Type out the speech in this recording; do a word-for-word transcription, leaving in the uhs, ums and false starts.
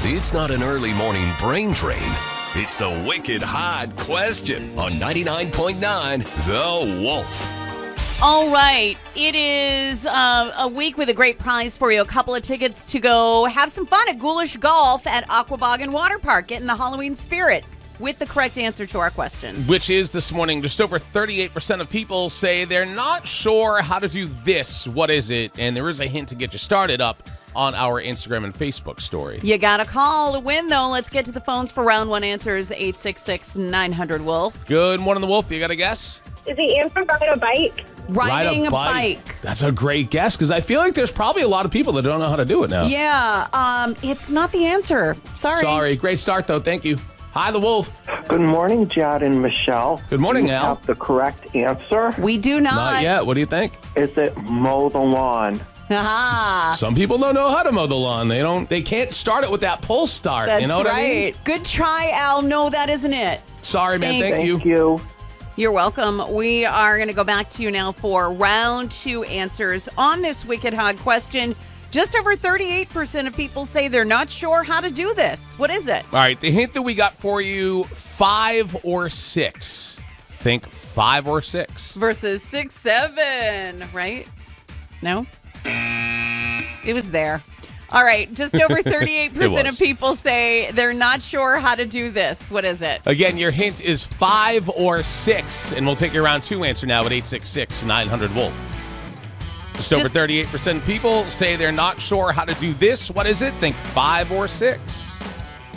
It's not an early morning brain drain. It's the Wicked Hard Question on ninety-nine point nine The Wolf. All right, it is uh, a week with a great prize for you. A couple of tickets to go have some fun at Ghoulish Golf at Aquaboggan Water Park. Get in the Halloween spirit with the correct answer to our question. Which is this morning, just over thirty-eight percent of people say they're not sure how to do this. What is it? And there is a hint to get you started up on our Instagram and Facebook story. You got a call to win, though. Let's get to the phones for round one answers, eight six six, nine hundred, Wolf. Good morning, The Wolf. You got a guess? Is the answer ride a bike? Riding Ride a bike. That's a great guess, because I feel like there's probably a lot of people that don't know how to do it now. Yeah, um, it's not the answer. Sorry. Sorry. Great start, though. Thank you. Hi, The Wolf. Good morning, Jad and Michelle. Good morning, you Al. have the correct answer. We do not. Not yet. What do you think? Is it mow the lawn? Aha. Some people don't know how to mow the lawn. They don't. They can't start it with that pull start. That's you know what right. I mean? Good try, Al. No, that isn't it. Sorry, man. Thanks. Thank you. Thank you. You're welcome. We are going to go back to you now for round two answers on this Wicked Hog question. Just over thirty-eight percent of people say they're not sure how to do this. What is it? All right. The hint that we got for you: five or six. Think five or six. Versus six, seven, right? No? It was there. All right. Just over thirty-eight percent was. of people say they're not sure how to do this. What is it? Again, your hint is five or six, and we'll take your round two answer now at eight six six, nine hundred, Wolf. Just over Just- thirty-eight percent of people say they're not sure how to do this. What is it? Think five or six.